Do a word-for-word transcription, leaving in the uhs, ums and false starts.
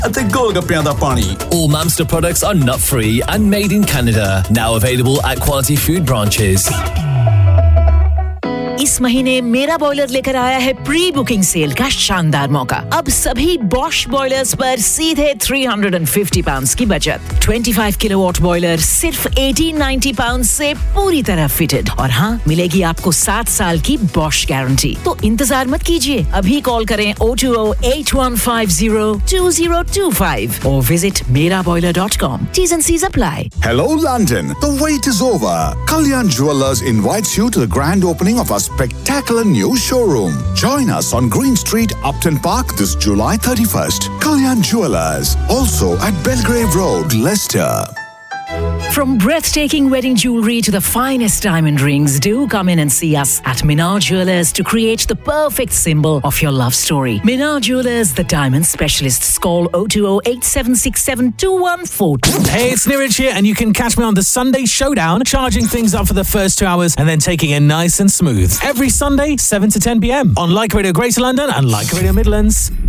ਅਤੇ ਗੋਲਗੱਪਿਆਂ ਦਾ ਪਾਣੀ। All Mamster products are nut-free and made in Canada. Now available at quality food branches. इस महीने मेरा बॉयलर लेकर आया है प्री बुकिंग सेल का शानदार मौका। अब सभी बॉश बॉयलर्स पर सीधे तीन सौ पचास पाउंड्स की बचत। पच्चीस किलोवाट बॉयलर सिर्फ अठारह सौ नब्बे पाउंड्स से पूरी तरह फिटेड। और हाँ, मिलेगी आपको सात साल की बॉश गारंटी। तो इंतजार मत कीजिए, अभी कॉल करें zero two zero eight one five zero two zero two five और विजिट मेरा boiler dot com. T's and C's apply. Hello London, the wait is over. Kalyan Jewellers invites you to the grand opening of our spectacular new showroom. Join us on Green Street, Upton Park this July thirty-first. Kalyan Jewellers, also at Belgrave Road, Leicester. From breathtaking wedding jewelry to the finest diamond rings, do come in and see us at Minar Jewellers to create the perfect symbol of your love story. Minar Jewellers, the diamond specialists. Call zero two zero eight seven six seven two one four two. Hey, it's Niraj here, and you can catch me on the Sunday Showdown, charging things up for the first two hours and then taking it nice and smooth. Every Sunday, seven to ten p.m. on Like Radio Greater London and Like Radio Midlands.